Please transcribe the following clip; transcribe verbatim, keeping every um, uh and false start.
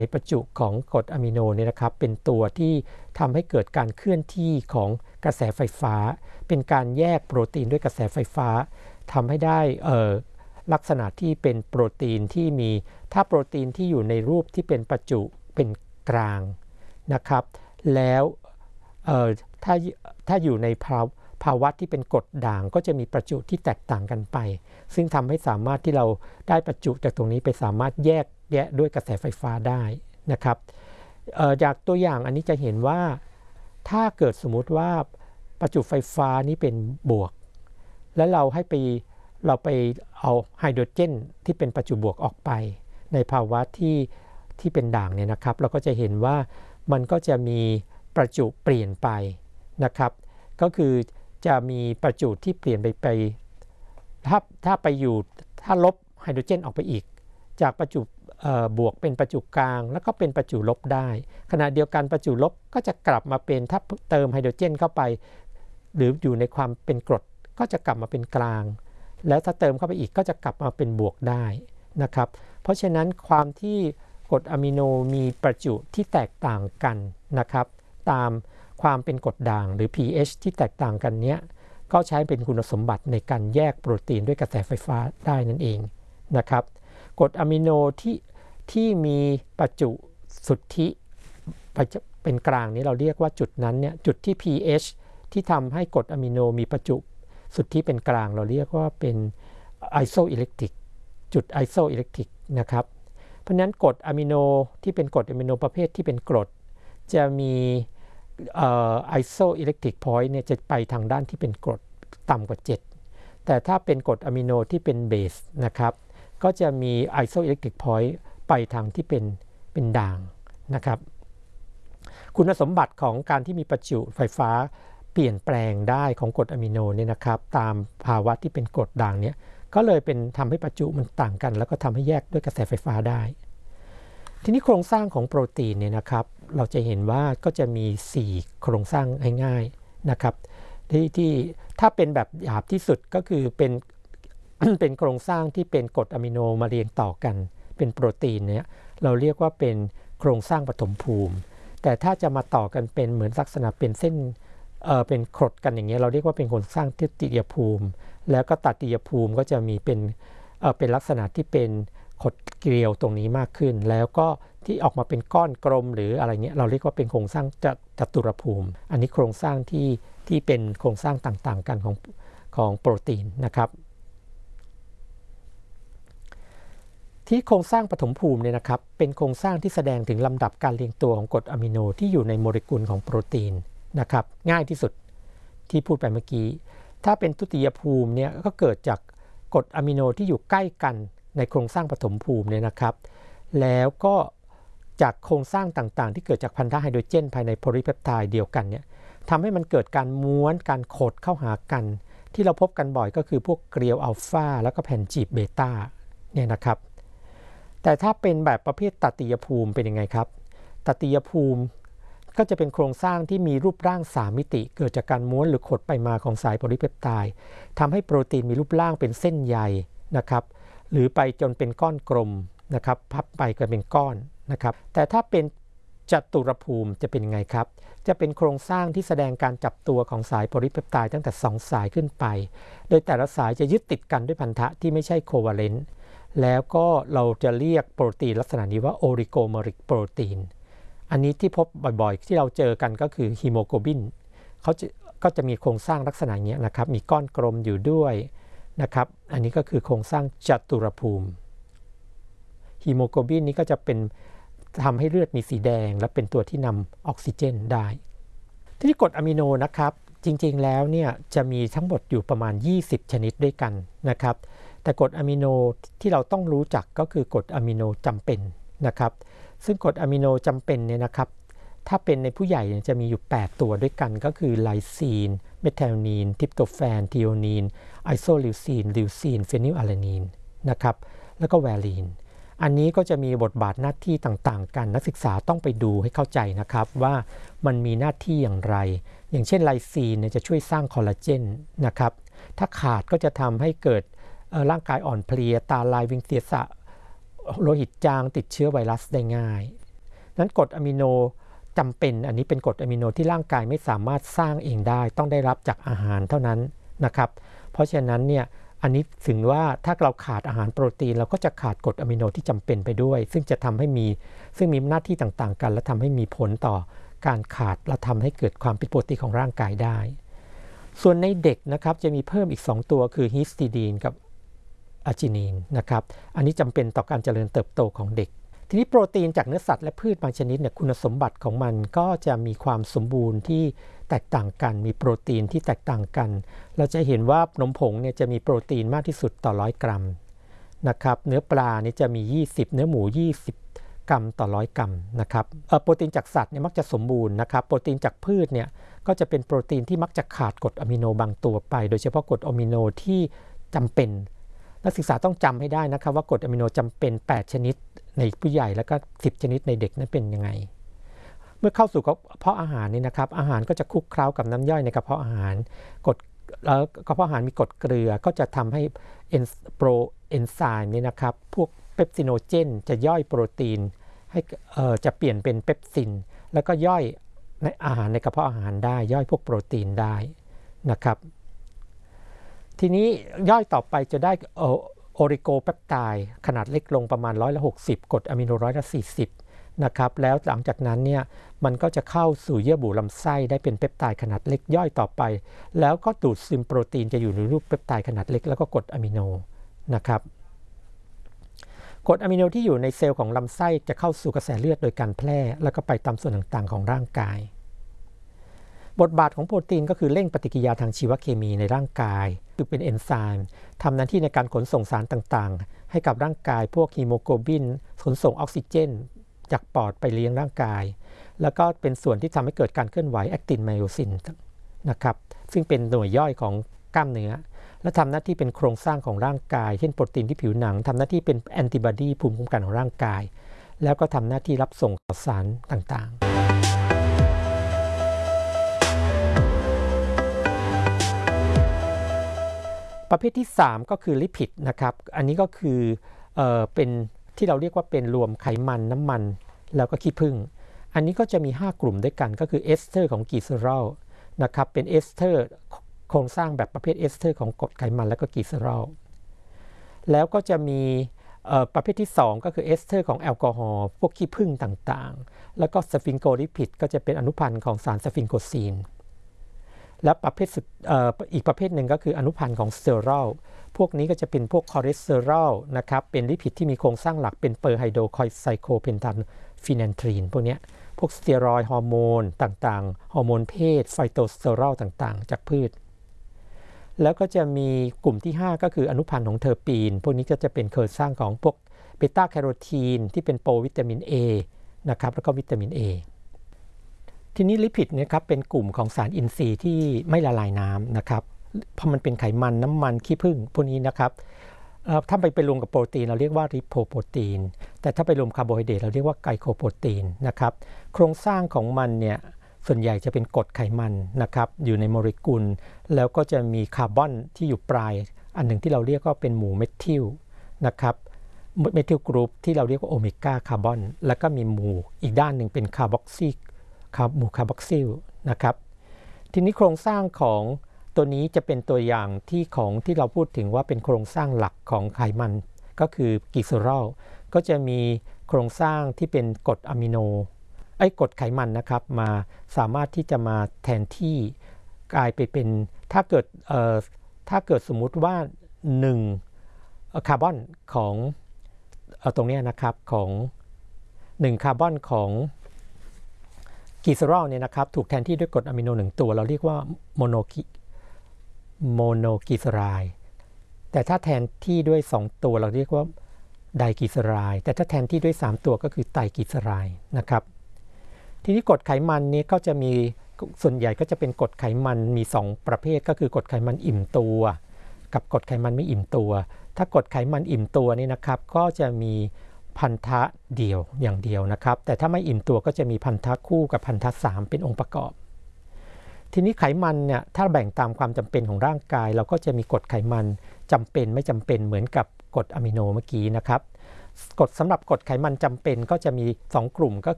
ประจุของกรดอะมิโนเนี่ยนะครับเป็นตัวที่ทำให้เกิดการเคลื่อนที่ของกระแสไฟฟ้าเป็นการแยกโปรตีนด้วยกระแสไฟฟ้าทำให้ได้ลักษณะที่เป็นโปรตีนที่มีถ้าโปรตีนที่อยู่ในรูปที่เป็นประจุเป็นกลางนะครับแล้วถ้าถ้าอยู่ในภาวะภาวะที่เป็นกรดด่างก็จะมีประจุที่แตกต่างกันไปซึ่งทำให้สามารถที่เราได้ประจุจากตรงนี้ไปสามารถแยกแยะด้วยกระแสไฟฟ้าได้นะครับจากตัวอย่างอันนี้จะเห็นว่าถ้าเกิดสมมุติว่าประจุไฟฟ้านี้เป็นบวกแล้วเราให้ไปเราไปเอาไฮโดรเจนที่เป็นประจุบวกออกไปในภาวะที่ที่เป็นด่างเนี่ยนะครับเราก็จะเห็นว่ามันก็จะมีประจุเปลี่ยนไปนะครับก็คือจะมีประจุที่เปลี่ยนไปไปถ้าถ้าไปอยู่ถ้าลบไฮโดรเจนออกไปอีกจากประจุบวกเป็นประจุกลางแล้วก็เป็นประจุลบได้ขณะเดียวกันประจุลบก็จะกลับมาเป็นถ้าเติมไฮโดรเจนเข้าไปหรืออยู่ในความเป็นกรดก็จะกลับมาเป็นกลางแล้วถ้าเติมเข้าไปอีกก็จะกลับมาเป็นบวกได้นะครับเพราะฉะนั้นความที่กรดอะมิโนมีประจุที่แตกต่างกันนะครับตามความเป็นกรดด่างหรือ pH ที่แตกต่างกันเนี้ยก็ใช้เป็นคุณสมบัติในการแยกโปรตีนด้วยกระแสไฟฟ้าได้นั่นเองนะครับกรดอะมิโนที่ที่มีประจุสุทธิเป็นกลางนี้เราเรียกว่าจุดนั้นเนี่ยจุดที่ pH ที่ทำให้กรดอะมิโนมีประจุสุทธิเป็นกลางเราเรียกว่าเป็นไอโซอิเล็กตริกจุดไอโซอิเล็กตริกนะครับเพราะฉะนั้นกรดอะมิโนที่เป็นกรดอะมิโนประเภทที่เป็นกรดจะมีไอโซอิเล็กตริกพอยต์เนี่ยจะไปทางด้านที่เป็นกรดต่ำกว่าเจ็ดแต่ถ้าเป็นกรดอะมิโนที่เป็นเบสนะครับก็จะมีไอโซอิเล็กตริกพอยต์ไปทางที่เป็นเป็นด่างนะครับคุณสมบัติของการที่มีประจุไฟฟ้าเปลี่ยนแปลงได้ของกรดอะมิโนเนี่ยนะครับตามภาวะที่เป็นกรดด่างเนี่ยก็เลยเป็นทำให้ประจุมันต่างกันแล้วก็ทำให้แยกด้วยกระแสไฟฟ้าได้ทีนี้โครงสร้างของโปรตีนเนี่ยนะครับเราจะเห็นว่าก็จะมีสี่โครงสร้างง่ายๆนะครับที่ที่ถ้าเป็นแบบหยาบที่สุดก็คือเป็น เป็นโครงสร้างที่เป็นกรดอะมิโนมาเรียงต่อกันเป็นโปรตีนเนี่ยเราเรียกว่าเป็นโครงสร้างปฐมภูมิแต่ถ้าจะมาต่อกันเป็นเหมือนลักษณะเป็นเส้นเอ่อเป็นกรดกันอย่างเงี้ยเราเรียกว่าเป็นโครงสร้างตติยภูมิแล้วก็ตติยภูมิก็จะมีเป็นเอ่อเป็นลักษณะที่เป็นขดเกลียวตรงนี้มากขึ้นแล้วก็ที่ออกมาเป็นก้อนกลมหรืออะไรเงี้ยเราเรียกว่าเป็นโครงสร้างจัตุรภูมิอันนี้โครงสร้างที่ที่เป็นโครงสร้างต่างๆกันของของโปรตีนนะครับที่โครงสร้างปฐมภูมิเนี่ยนะครับเป็นโครงสร้างที่แสดงถึงลำดับการเรียงตัวของกรดอะมิโนที่อยู่ในโมเลกุลของโปรตีนนะครับง่ายที่สุดที่พูดไปเมื่อกี้ถ้าเป็นทุติยภูมิเนี่ยก็เกิดจากกรดอะมิโนที่อยู่ใกล้กันในโครงสร้างปฐมภูมิเนี่ยนะครับแล้วก็จากโครงสร้างต่างๆที่เกิดจากพันธะไฮโดรเจนภายในโพลีเพปไทด์เดียวกันเนี่ยทำให้มันเกิดการม้วนการขดเข้าหากันที่เราพบกันบ่อยก็คือพวกเกลียวอัลฟาแล้วก็แผ่นจีบเบต้าเนี่ยนะครับแต่ถ้าเป็นแบบประเภทตติยภูมิเป็นยังไงครับตติยภูมิก็จะเป็นโครงสร้างที่มีรูปร่างสามมิติเกิดจากการม้วนหรือขดไปมาของสายโพลีเพปไทด์ทำให้โปรตีนมีรูปร่างเป็นเส้นใยนะครับหรือไปจนเป็นก้อนกลมนะครับพับไปก็เป็นก้อนนะครับแต่ถ้าเป็นจัตุรภูมิจะเป็นยังไงครับจะเป็นโครงสร้างที่แสดงการจับตัวของสายโพลีเพปไทด์ตั้งแต่สองสายขึ้นไปโดยแต่ละสายจะยึดติดกันด้วยพันธะที่ไม่ใช่โควาเลนต์แล้วก็เราจะเรียกโปรตีนลักษณะนี้ว่าโอลิโกเมริกโปรตีนอันนี้ที่พบบ่อยๆที่เราเจอกันก็คือฮีโมโกลบินเขาจะก็จะมีโครงสร้างลักษณะนี้นะครับมีก้อนกลมอยู่ด้วยนะครับอันนี้ก็คือโครงสร้างจัตุรภูมิฮีโมโกลบินนี้ก็จะเป็นทำให้เลือดมีสีแดงและเป็นตัวที่นำออกซิเจนได้ทีนี้กรดอะมิโนนะครับจริงๆแล้วเนี่ยจะมีทั้งหมดอยู่ประมาณยี่สิบชนิดด้วยกันนะครับแต่กรดอะมิโนที่เราต้องรู้จักก็คือกรดอะมิโนจำเป็นนะครับซึ่งกรดอะมิโนจำเป็นเนี่ยนะครับถ้าเป็นในผู้ใหญ่เนี่ยจะมีอยู่แปดตัวด้วยกันก็คือไลซีนเมทไทโอนีนทริปโตแฟนไทโอนีนไอโซลิวซีนลิวซีนเฟนิลอะลานีนนะครับแล้วก็แวลีนอันนี้ก็จะมีบทบาทหน้าที่ต่างๆกันนักศึกษาต้องไปดูให้เข้าใจนะครับว่ามันมีหน้าที่อย่างไรอย่างเช่นไลซีนเนี่ยจะช่วยสร้างคอลลาเจนนะครับถ้าขาดก็จะทำให้เกิดร่างกายอ่อนเพลียตาลายวิงเสียสะโลหิตจางติดเชื้อไวรัสได้ง่ายนั้นกรดอะมิโนจำเป็นอันนี้เป็นกรดอะมิโนที่ร่างกายไม่สามารถสร้างเองได้ต้องได้รับจากอาหารเท่านั้นนะครับเพราะฉะนั้นเนี่ยอันนี้ถึงว่าถ้าเราขาดอาหารโปรตีนเราก็จะขาดกรดอะมิโนที่จำเป็นไปด้วยซึ่งจะทำให้มีซึ่งมีหน้าที่ต่างๆกันและทำให้มีผลต่อการขาดและทำให้เกิดความผิดปกติของร่างกายได้ส่วนในเด็กนะครับจะมีเพิ่มอีกสองตัวคือฮิสติดีนกับอะจินีนนะครับอันนี้จำเป็นต่อการเจริญเติบโตของเด็กทีนี้โปรตีนจากเนื้อสัตว์และพืชบางชนิดเนี่ยคุณสมบัติของมันก็จะมีความสมบูรณ์ที่แตกต่างกันมีโปรตีนที่แตกต่างกันเราจะเห็นว่านมผงเนี่ยจะมีโปรตีนมากที่สุดต่อร้อยกรัมนะครับเนื้อปลาเนี่ยจะมียี่สิบเนื้อหมูยี่สิบกรัมต่อร้อยกรัมนะครับโปรตีนจากสัตว์เนี่ยมักจะสมบูรณ์นะครับโปรตีนจากพืชเนี่ยก็จะเป็นโปรตีนที่มักจะขาดกรดอะมิโนบางตัวไปโดยเฉพาะกรดอะมิโนที่จำเป็นนักศึกษาต้องจำให้ได้นะครับว่ากรดอะมิโนจำเป็นแปดชนิดในผู้ใหญ่แล้วก็สิบชนิดในเด็กนั้นเป็นยังไงเมื่อเข้าสู่กระเพาะอาหารนี่นะครับอาหารก็จะคลุกเคล้ากับน้ำย่อยในกระเพาะอาหารกรดแล้วกระเพาะอาหารมีกรดเกลือก็จะทำให้เอนโปรเอนไซม์นี่นะครับพวกเปปซิโนเจนจะย่อยโปรตีนให้เอ่อจะเปลี่ยนเป็นเปปซินแล้วก็ย่อยในอาหารในกระเพาะอาหารได้ย่อยพวกโปรตีนได้นะครับทีนี้ย่อยต่อไปจะได้โอริโกแปปไทด์ขนาดเล็กลงประมาณร้อยละหกสิบกรดอะมิโนร้อยละสี่สิบนะครับแล้วหลังจากนั้นเนี่ยมันก็จะเข้าสู่เยื่อบุลำไส้ได้เป็นเปปไทด์ขนาดเล็กย่อยต่อไปแล้วก็ดูดซึมโปรตีนจะอยู่ในรูปเปปไทด์ขนาดเล็กแล้วก็กรดอะมิโนนะครับกรดอะมิโนที่อยู่ในเซลล์ของลำไส้จะเข้าสู่กระแสเลือดโดยการแพร่แล้วก็ไปตามส่วนต่างๆของร่างกายบทบาทของโปรตีนก็คือเร่งปฏิกิริยาทางชีวเคมีในร่างกายคือเป็นเอนไซม์ทำหน้าที่ในการขนส่งสารต่างๆให้กับร่างกายพวกฮีโมโกลบินขนส่งออกซิเจนจากปอดไปเลี้ยงร่างกายแล้วก็เป็นส่วนที่ทำให้เกิดการเคลื่อนไหวแอคตินไมโอซินนะครับซึ่งเป็นหน่วยย่อยของกล้ามเนื้อและทำหน้าที่เป็นโครงสร้างของร่างกายเช่นโปรตีนที่ผิวหนังทำหน้าที่เป็นแอนติบอดีภูมิคุ้มกันของร่างกายแล้วก็ทำหน้าที่รับส่งข่าวสารต่างๆประเภทที่สามก็คือลิพิดนะครับอันนี้ก็คือเอ่อเป็นที่เราเรียกว่าเป็นรวมไขมันน้ำมันแล้วก็ขี้ผึ้งอันนี้ก็จะมีห้ากลุ่มด้วยกันก็คือเอสเตอร์ของกลีเซอรอลนะครับเป็นเอสเตอร์โครงสร้างแบบประเภทเอสเตอร์ของกรดไขมันแล้วก็กลีเซอรอลแล้วก็จะมีประเภทที่สองก็คือเอสเตอร์ของแอลกอฮอล์พวกขี้ผึ้งต่างๆแล้วก็สฟิงโกลิพิดก็จะเป็นอนุพันธ์ของสารสฟิงโกซีนและประเภทอ อ, อีกประเภทหนึ่งก็คืออนุพันธ์ของสเตอรอลพวกนี้ก็จะเป็นพวกคอเลสเตอรอลนะครับเป็นลิพิดที่มีโครงสร้างหลักเป็นเปอร์ไฮโดรไซโคเพนทันฟีแนนทรีนพวกนี้พวกสเตียรอยด์ฮอร์โมนต่างๆฮอร์โมนเพศไฟโตสเตอรอลต่างๆจากพืชแล้วก็จะมีกลุ่มที่ห้าก็คืออนุพันธ์ของเทอร์ปีนพวกนี้ก็จะเป็นโครงสร้างของพวกเบต้าแคโรทีนที่เป็นโปรวิตามิน A นะครับแล้วก็วิตามิน Aทีนี้ลิพิดเนี่ยครับเป็นกลุ่มของสารอินทรีย์ที่ไม่ละลายน้ำนะครับเพราะมันเป็นไขมันน้ำมันขี้ผึ้งพวกนี้นะครับถ้าไปไปรวมกับโปรตีนเราเรียกว่าริโพโปรตีนแต่ถ้าไปรวมคาร์โบไฮเดรตเราเรียกว่าไกลโคโปรตีนนะครับโครงสร้างของมันเนี่ยส่วนใหญ่จะเป็นกรดไขมันนะครับอยู่ในโมเลกุลแล้วก็จะมีคาร์บอนที่อยู่ปลายอันหนึ่งที่เราเรียกว่าเป็นหมู่เมทิลนะครับเมทิลกรุ๊ปที่เราเรียกว่าโอเมก้าคาร์บอนแล้วก็มีหมู่อีกด้านหนึ่งเป็นคาร์บอกซิลหมู่คาร์บอกซิลนะครับทีนี้โครงสร้างของตัวนี้จะเป็นตัวอย่างที่ของที่เราพูดถึงว่าเป็นโครงสร้างหลักของไขมันก็คือกลีเซอรอลก็จะมีโครงสร้างที่เป็นกรดอะมิโนไอ้กรดไขมันนะครับมาสามารถที่จะมาแทนที่กลายไปเป็นถ้าเกิดเอ่อถ้าเกิดสมมุติว่าหนึ่งคาร์บอนของเอ่อตรงนี้นะครับของหนึ่งคาร์บอนของกลีเซอรอลเนี่ยนะครับถูกแทนที่ด้วยกรดอะมิโนหนึ่งตัวเราเรียกว่าโมโนโมโนกลีเซอไรด์แต่ถ้าแทนที่ด้วยสองตัวเราเรียกว่าไดกลีเซอไรด์แต่ถ้าแทนที่ด้วยสามตัวก็คือไตรกลีเซอไรด์นะครับทีนี้กรดไขมันนี้ก็จะมีส่วนใหญ่ก็จะเป็นกรดไขมันมีสองประเภทก็คือกรดไขมันอิ่มตัวกับกรดไขมันไม่อิ่มตัวถ้ากรดไขมันอิ่มตัวนี่นะครับก็จะมีพันธะเดียวอย่างเดียวนะครับแต่ถ้าไม่อิ่มตัวก็จะมีพันธะคู่กับพันธะสามเป็นองค์ประกอบทีนี้ไขมันเนี่ยถ้าแบ่งตามความจำเป็นของร่างกายเราก็จะมีกรดไขมันจำเป็นไม่จำเป็นเหมือนกับกรดอะมิโนเมื่อกี้นะครับกรดสำหรับกรดไขมันจำเป็นก็จะมีสองกลุ่มก็